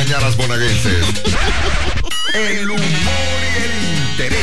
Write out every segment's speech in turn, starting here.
mañanas bonaerenses. El humor y el interés.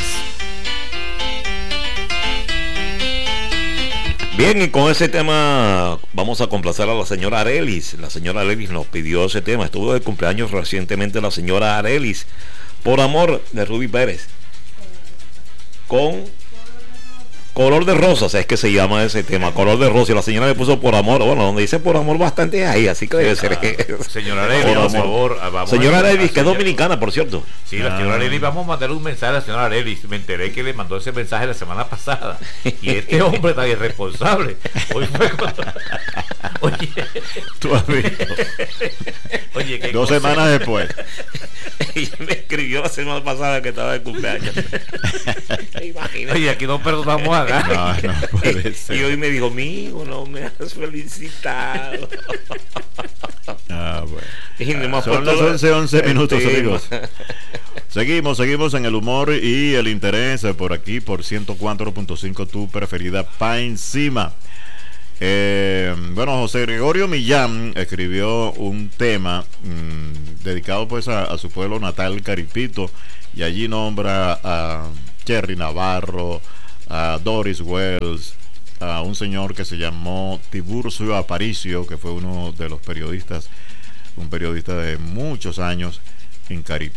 Bien, y con ese tema vamos a complacer a la señora Arelis. La señora Arelis nos pidió ese tema. Estuvo de cumpleaños recientemente la señora Arelis. Por amor, de Ruby Pérez. Con Color de Rosas es que se llama ese tema, Color de Rosas. Y la señora le puso por amor. Bueno, donde dice por amor bastante es ahí, así que debe ser que... Señora Arelis, por favor, vamos. Señora Arelis, que es dominicana, por cierto. Sí, la señora Arelis, vamos a mandar un mensaje a la señora Arelis. Me enteré que le mandó ese mensaje la semana pasada. Y este hombre tan irresponsable. Hoy fue cuando... Oye, Tu amigo. oye, qué 2 cosa. semanas después. Ella me escribió la semana pasada que estaba de cumpleaños. Imagínate. Oye, aquí no perdonamos a nadie. No, no puede ser. Y hoy me dijo, mijo, no me has felicitado. Ah, bueno. Y no me ha Son puesto las 11 minutos, el tema. amigos. Seguimos en el humor y el interés por aquí, por 104.5, tu preferida pa' encima. Bueno, José Gregorio Millán escribió un tema dedicado pues a su pueblo natal, Caripito, y allí nombra a Cherry Navarro, a Doris Wells, a un señor que se llamó Tiburcio Aparicio, que fue uno de los periodistas, un periodista de muchos años en Caripito.